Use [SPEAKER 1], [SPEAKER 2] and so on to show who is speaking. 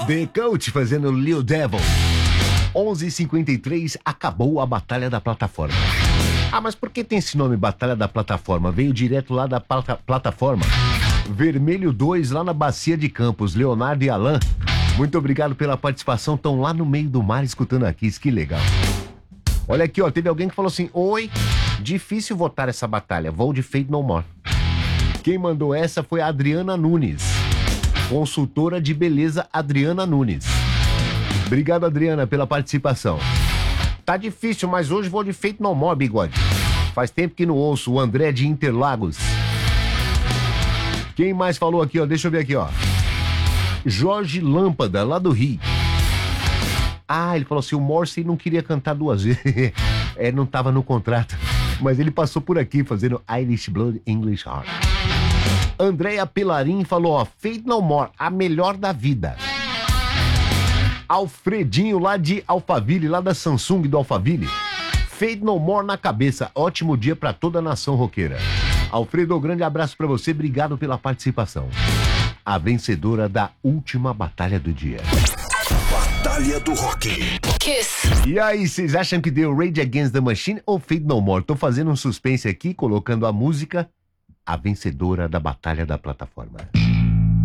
[SPEAKER 1] The Coach fazendo Lil Devil. 11h53, acabou a Batalha da Plataforma. Ah, mas por que tem esse nome, Batalha da Plataforma? Veio direto lá da plataforma. Vermelho 2, lá na Bacia de Campos. Leonardo e Alan, muito obrigado pela participação. Estão lá no meio do mar escutando aqui, isso que legal. Olha aqui, ó, teve alguém que falou assim: oi, difícil votar essa batalha, vou de Faith No More. Quem mandou essa foi a Adriana Nunes, consultora de beleza Adriana Nunes. Obrigado, Adriana, pela participação. Tá difícil, mas hoje vou de Faith No More, bigode. Faz tempo que não ouço. O André de Interlagos. Quem mais falou aqui, ó? Deixa eu ver aqui, ó. Jorge Lâmpada, lá do Rio. Ah, ele falou assim, o Morrissey não queria cantar 2 vezes. Não tava no contrato. Mas ele passou por aqui fazendo Irish Blood, English Heart. Andréia Pelarim falou, ó, Faith No More, a melhor da vida. Alfredinho lá de Alphaville, lá da Samsung do Alphaville. Faith No More na cabeça. Ótimo dia pra toda a nação roqueira. Alfredo, grande abraço pra você. Obrigado pela participação. A vencedora da última batalha do dia.
[SPEAKER 2] Batalha do Rock.
[SPEAKER 3] Kiss.
[SPEAKER 1] E aí, vocês acham que deu Rage Against the Machine ou Faith No More? Tô fazendo um suspense aqui, colocando a música, a vencedora da Batalha da Plataforma.